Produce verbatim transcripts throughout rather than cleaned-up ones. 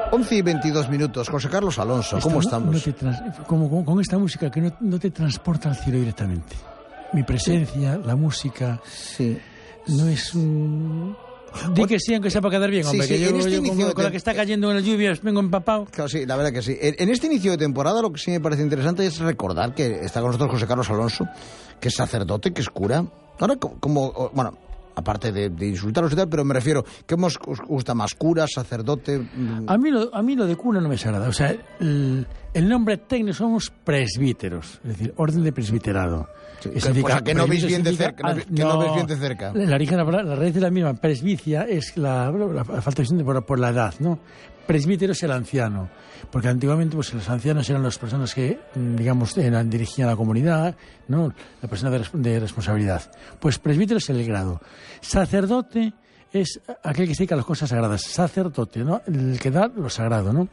once y veintidós minutos. José Carlos Alonso, ¿cómo Esto no, estamos? no te trans, como, como, con esta música que no, no te transporta al cielo directamente. Mi presencia, sí. La música, sí. No es un... Di que sí, aunque sea para quedar bien, hombre, sí, sí, que yo, este yo con, con, con la que está cayendo en las lluvias vengo empapado. Claro, sí, la verdad que sí. En, en este inicio de temporada lo que sí me parece interesante es recordar que está con nosotros José Carlos Alonso, que es sacerdote, que es cura. Ahora, como, como bueno, aparte de, de insultaros y tal, pero me refiero, ¿qué os gusta más, cura, sacerdote? A mí lo, a mí lo de cura no me desagrada. O sea, el, el nombre técnico somos presbíteros, es decir, orden de presbiterado. Sí, que, significa, o sea, que no veis bien de cerca, que no, no veis bien de cerca. La origen, la, la raíz de la misma presbicia es la, la, la falta de por, por la edad, ¿no? Presbítero es el anciano, porque antiguamente pues los ancianos eran las personas que, digamos, eran, dirigían la comunidad, ¿no? La persona de, de responsabilidad. Pues presbítero es el grado. Sacerdote es aquel que se dedica a las cosas sagradas. Sacerdote, ¿no? El que da lo sagrado, ¿no?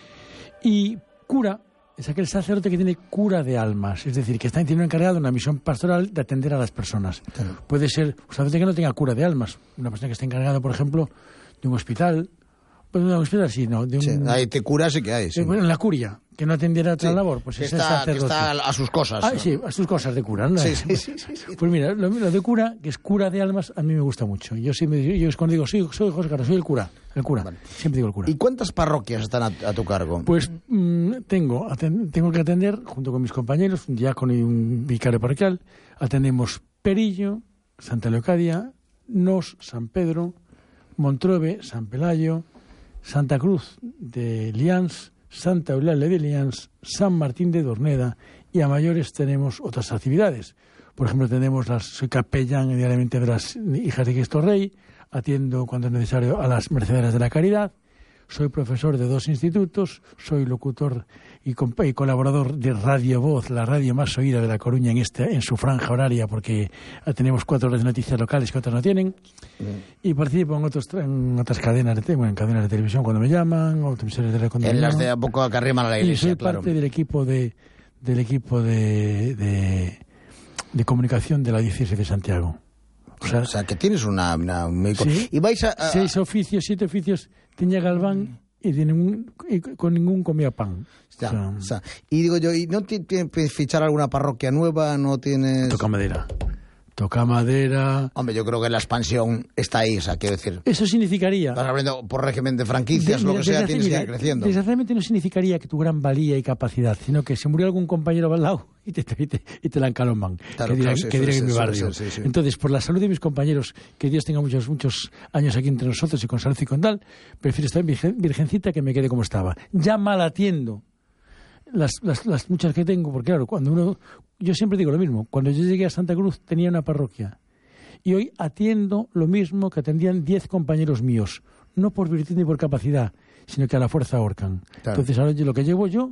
Y cura es aquel sacerdote que tiene cura de almas, es decir, que está tiene encargado de una misión pastoral de atender a las personas. Claro. Puede ser un sacerdote que no tenga cura de almas, una persona que esté encargada, por ejemplo, de un hospital, pues de un hospital sí, no, de un, sí, ahí te curas sí que hay, sí. En la curia, que no atendiera otra sí, labor, pues que es está, sacerdote. Que está a sus cosas. Ah, ¿no? Sí, a sus cosas de cura, ¿no? Sí, sí, sí, sí, sí. Pues mira, lo, lo de cura, que es cura de almas, a mí me gusta mucho. Yo sí me yo es cuando digo, soy, soy José Carlos, soy el cura, el cura. Vale. Siempre digo el cura. ¿Y cuántas parroquias están a, a tu cargo? Pues mmm, tengo, aten, tengo que atender, junto con mis compañeros, un diácono y un vicario parroquial, atendemos Perillo, Santa Leocadia, Nos, San Pedro, Montrove, San Pelayo, Santa Cruz de Lians, Santa Eulalia de Lians, San Martín de Dorneda, y a mayores tenemos otras actividades. Por ejemplo, tenemos las, soy capellán diariamente de las Hijas de Cristo Rey, atiendo cuando es necesario a las Mercederas de la Caridad, soy profesor de dos institutos, soy locutor y, y colaborador de Radio Voz, la radio más oída de La Coruña en este en su franja horaria, porque tenemos cuatro horas de noticias locales que otras no tienen. Bien. Y participo en, otros, en otras cadenas de, bueno, en cadenas de televisión cuando me llaman, o emisoras de radio. En las de a poco que arriman a la iglesia, y soy claro. parte del equipo de del equipo de, de, de comunicación de la diócesis de Santiago. O sea, o sea, que tienes una... una muy... Sí, y vais a, a... seis oficios, siete oficios, tenía Galván y, de ningún, y con ningún comía pan. Ya, o sea, o sea, y digo yo, ¿y no tienes que fichar alguna parroquia nueva? ¿No tienes...? Toca madera. Toca madera... Hombre, yo creo que la expansión está ahí, o sea, quiero decir... Eso significaría... Estás hablando por régimen de franquicias, de, lo que sea, hace, tienes mira, que ir creciendo. Desgraciadamente no significaría que tu gran valía y capacidad, sino que se murió algún compañero al lado y te, y te, y te la encaloman, claro, que dirán, claro, sí, que dirán sí, en sí, mi barrio. Sí, sí, sí. Entonces, por la salud de mis compañeros, que Dios tenga muchos muchos años aquí entre nosotros y con salud y con tal, prefiero estar virgen, virgencita que me quede como estaba. Ya mal atiendo las, las, las muchas que tengo, porque claro, cuando uno... Yo siempre digo lo mismo, cuando yo llegué a Santa Cruz tenía una parroquia y hoy atiendo lo mismo que atendían diez compañeros míos, no por virtud ni por capacidad, sino que a la fuerza ahorcan. Claro. Entonces ahora lo que llevo yo,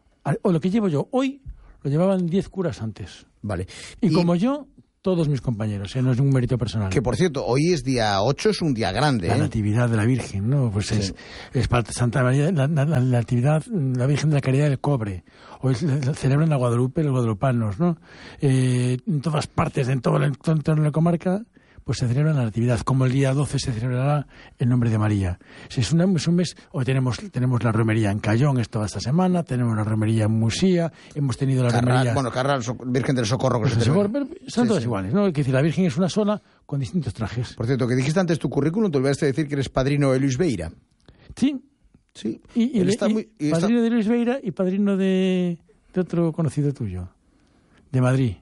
o lo que llevo yo hoy, lo llevaban diez curas antes. Vale. Y, y como yo, todos mis compañeros, ¿eh? No es un mérito personal. Que por cierto, hoy es día ocho, es un día grande. La ¿eh? Natividad de la Virgen, ¿no? Pues sí. es, es para Santa María, la, la, la Natividad, la Virgen de la Caridad del Cobre. Hoy celebran a Guadalupe, los guadalupanos, ¿no? Eh, en todas partes, en toda la, en toda la comarca, pues se celebra la Natividad. Como el día doce se celebrará el nombre de María. Es, una, es un mes, hoy tenemos, tenemos la romería en Cayón, esto esta semana, tenemos la romería en Musía, hemos tenido la Carral, romería... Bueno, Carral, so, Virgen del Socorro. Que pues se Socorro, pero son sí, todas sí. iguales, ¿no? Es decir, la Virgen es una sola con distintos trajes. Por cierto, que dijiste antes tu currículum, te olvidaste de decir que eres padrino de Luis Beira. Sí. Sí. Y, y, Él está y, muy, y padrino está... de Luis Beira y padrino de, de otro conocido tuyo, de Madrid,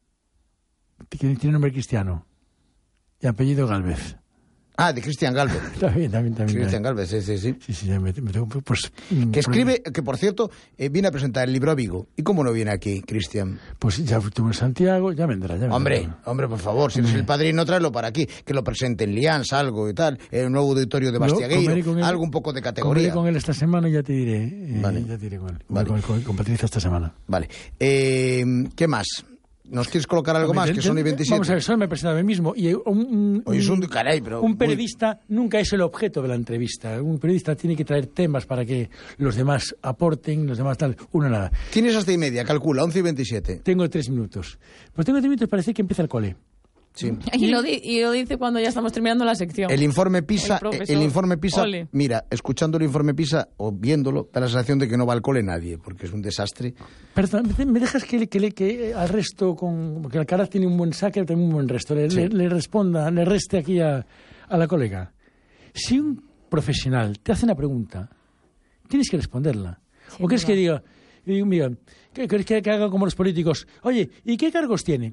que tiene nombre cristiano y apellido Gálvez. Ah, de Cristian Gálvez. También, también, también. Cristian Gálvez, sí, sí, sí. Sí, sí, me, me tengo, pues... Que escribe, que por cierto, eh, viene a presentar el libro a Vigo. ¿Y cómo no viene aquí, Cristian? Pues ya estuvo en Santiago, ya vendrá, ya vendrá. Hombre, hombre, por favor, si eres el padrino, tráelo para aquí. Que lo presente en Lians, algo y tal. El nuevo auditorio de Bastiagueiro, algo un poco de categoría. Comeré con él esta semana y ya te diré. Eh, vale. Ya te diré con él. Vale. Con, con, con Patricia esta semana. Vale. Eh, ¿Qué más? ¿Nos quieres colocar algo más? Que son y veintisiete. Vamos a ver, solo me he presentado a mí mismo. Y un, un, Oye, es un, caray, pero un periodista muy... nunca es el objeto de la entrevista. Un periodista tiene que traer temas para que los demás aporten, los demás tal. Uno nada. Tienes hasta y media, calcula, once y veintisiete. Tengo tres minutos. Pues tengo tres minutos para decir que empieza el cole. Sí. Y, lo di- y lo dice cuando ya estamos terminando la sección. El informe PISA, El el, profesor. informe PISA, Ole. mira, escuchando el informe PISA o viéndolo, da la sensación de que no va al cole nadie, porque es un desastre. Perdón, ¿me dejas que, le- que, le- que al resto, con, porque Alcaraz tiene un buen saque, tiene un buen resto, le, Sí. le, le responda, le reste aquí a, a la colega? Si un profesional te hace una pregunta, tienes que responderla. Sin ¿O quieres duda. que diga, y digo, mira, ¿qué quieres que, que haga como los políticos? Oye, ¿y qué cargos tiene?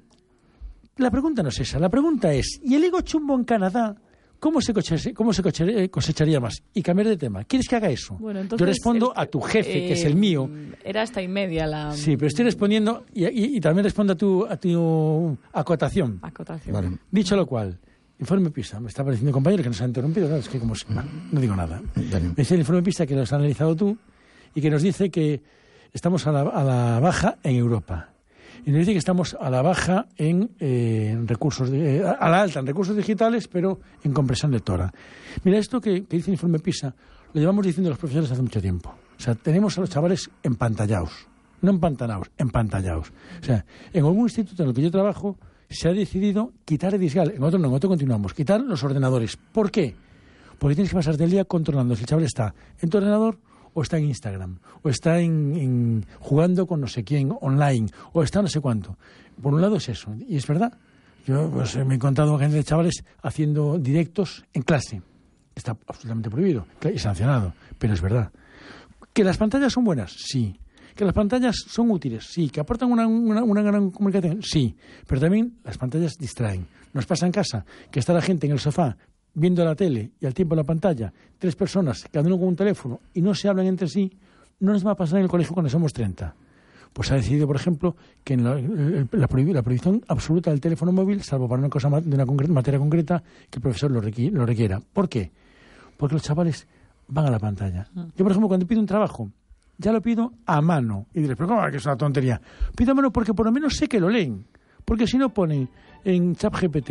La pregunta no es esa, la pregunta es, ¿y el higo chumbo en Canadá? ¿Cómo se, coche, cómo se coche, cosecharía más? Y cambiar de tema. ¿Quieres que haga eso? Bueno, entonces, Yo respondo el- a tu jefe, eh, que es el mío. Era hasta y media la Sí, pero estoy respondiendo y, y- y también respondo a tu, a tu acotación. acotación. Vale. Dicho lo cual, informe PISA, me está pareciendo compañero que nos ha interrumpido, claro, es que como si- no, no digo nada. Vale. Me dice el informe PISA que lo has analizado tú y que nos dice que estamos a la, a la baja en Europa. Y nos dice que estamos a la baja en, eh, en recursos, de- eh, a la alta en recursos digitales, pero en compresión lectora. Mira, esto que, que dice el informe PISA, lo llevamos diciendo los profesores hace mucho tiempo. O sea, tenemos a los chavales empantallados, no empantanados, empantallados. O sea, en algún instituto en el que yo trabajo se ha decidido quitar el disgal, en otro no, en otro continuamos, quitar los ordenadores. ¿Por qué? Porque tienes que pasarte el día controlando si el chaval está en tu ordenador o está en Instagram, o está en, en jugando con no sé quién online, o está no sé cuánto. Por un lado es eso, y es verdad. Yo pues, me he encontrado gente de chavales haciendo directos en clase. Está absolutamente prohibido y sancionado, pero es verdad. ¿Que las pantallas son buenas? Sí. ¿Que las pantallas son útiles? Sí. ¿Que aportan una, una, una gran comunicación? Sí. Pero también las pantallas distraen. Nos pasa en casa que está la gente en el sofá viendo la tele y al tiempo la pantalla, tres personas, cada uno con un teléfono, y no se hablan entre sí. No nos va a pasar en el colegio cuando somos treinta. Pues ha decidido, por ejemplo, que en la, la, prohib- la prohibición absoluta del teléfono móvil, salvo para una cosa ma- de una concre- materia concreta, que el profesor lo, requi- lo requiera. ¿Por qué? Porque los chavales van a la pantalla. Yo, por ejemplo, cuando pido un trabajo, ya lo pido a mano. Y diréis, pero ¿cómo que es una tontería? Pido a mano porque por lo menos sé que lo leen. Porque si no ponen en ChatGPT,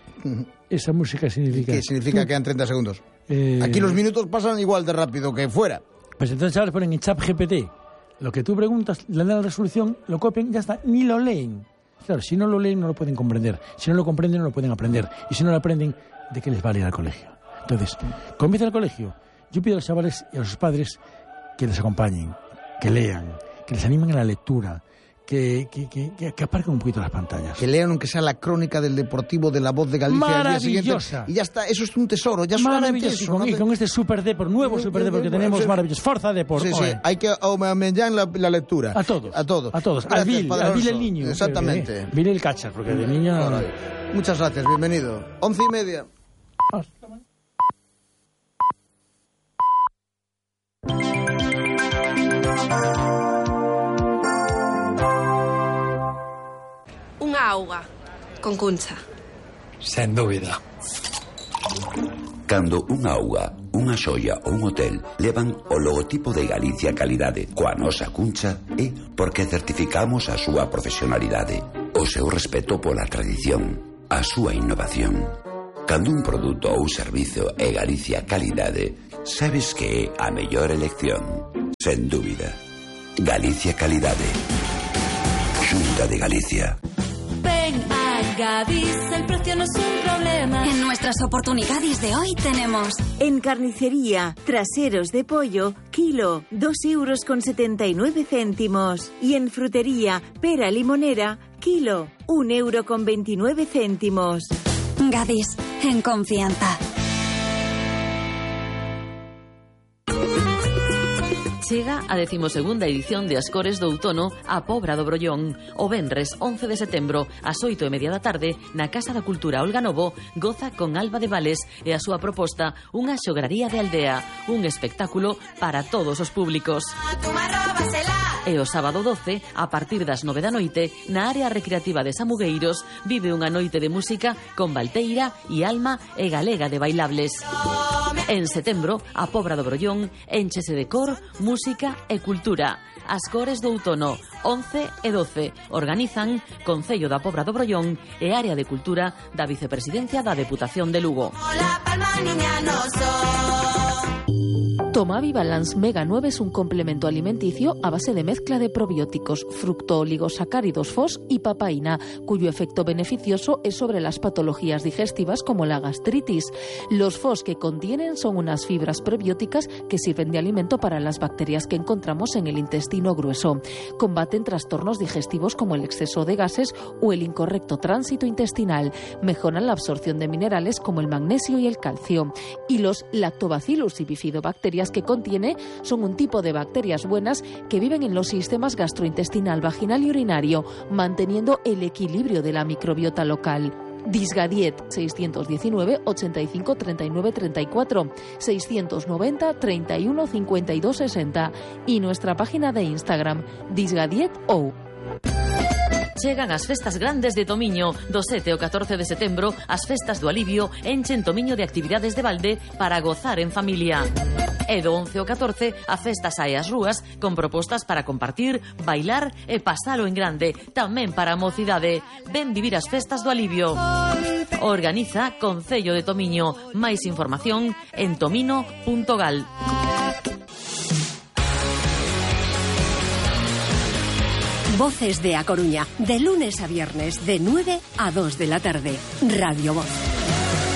esa música significa... ¿Qué significa que quedan treinta segundos? Eh, Aquí los minutos pasan igual de rápido que fuera. Pues entonces chavales ponen en ChatGPT lo que tú preguntas, le dan la resolución, lo copian, ya está, ni lo leen. Claro, si no lo leen no lo pueden comprender. Si no lo comprenden no lo pueden aprender. Y si no lo aprenden, ¿de qué les vale ir al colegio? Entonces, cuando empieza el colegio, yo pido a los chavales y a los padres que les acompañen, que lean, que les animen a la lectura, que, que, que, que, que aparquen un poquito las pantallas. Que lean aunque sea la crónica del Deportivo de La Voz de Galicia al día siguiente. Maravillosa. Y ya está, eso es un tesoro. Ya solamente Maravilloso. Y eso, con, ¿no? y con este Super Depor, nuevo Sí, Super sí, Depor que sí, tenemos, sí. maravilloso. Forza Depor. Sí, sí, oe. hay que aumentar la, la lectura. A todos. A todos. A todos. Al Gracias, Bill, Padre al Bill Alonso. el niño. Exactamente. Eh, Bill el cachas, porque de niño... Ahora, muchas gracias, bienvenido. Once y media. Unha auga con cuncha. Sen dúbida. Cando unha auga, unha xoia ou un hotel levan o logotipo de Galicia Calidade coa nosa cuncha é porque certificamos a súa profesionalidade, o seu respeto pola tradición, a súa innovación. Cando un produto ou servizo é Galicia Calidade, sabes que é a mellor elección, sen dúbida. Galicia Calidade. Xunta de Galicia. Ven a Gadis, el precio no es un problema. En nuestras oportunidades de hoy tenemos en carnicería, traseros de pollo, kilo, dos euros con setenta y nueve céntimos. Y en frutería, pera limonera, kilo, un euro con veintinueve céntimos. Gadis, en confianza. Chega a decimosegunda edición de Ascores do Outono a Pobra do Brollón. O venres once de setembro ás oito e media da tarde na Casa da Cultura Olga Novo goza con Alba de Vales e a súa proposta unha xograría de aldea, un espectáculo para todos os públicos. E o sábado doce, a partir das nove da noite, na área recreativa de Samugueiros, vive unha noite de música con Valteira e Alma e Galega de Bailables. En setembro, a Pobra do Brollón enchese de cor, música e cultura. Ascores do Outono, once e doce, organizan Concello da Pobra do Brollón e Área de Cultura da Vicepresidencia da Deputación de Lugo. Hola, palma, niña, no soy. Tomavi Balance Mega nueve es un complemento alimenticio a base de mezcla de probióticos, fructooligosacáridos F O S y papaína, cuyo efecto beneficioso es sobre las patologías digestivas como la gastritis. Los F O S que contienen son unas fibras prebióticas que sirven de alimento para las bacterias que encontramos en el intestino grueso. Combaten trastornos digestivos como el exceso de gases o el incorrecto tránsito intestinal. Mejoran la absorción de minerales como el magnesio y el calcio. Y los Lactobacillus y bifidobacterias que contiene son un tipo de bacterias buenas que viven en los sistemas gastrointestinal, vaginal y urinario, manteniendo el equilibrio de la microbiota local. Disgadiet seiscientos diecinueve, ochenta y cinco, treinta y nueve, treinta y cuatro, seiscientos noventa, treinta y uno, cincuenta y dos, sesenta y nuestra página de Instagram disgadietou. Chegan as festas grandes de Tomiño. Do sete ao catorce de setembro, as festas do alivio enchen Tomiño de actividades de balde para gozar en familia. E do once ao catorce, a festa sae ás rúas con propostas para compartir, bailar e pasalo en grande, tamén para a mocidade. Ven vivir as festas do alivio. Organiza Concello de Tomiño. Máis información en tomino punto gal. Voces de A Coruña, de lunes a viernes, de nueve a dos de la tarde. Radio Voz.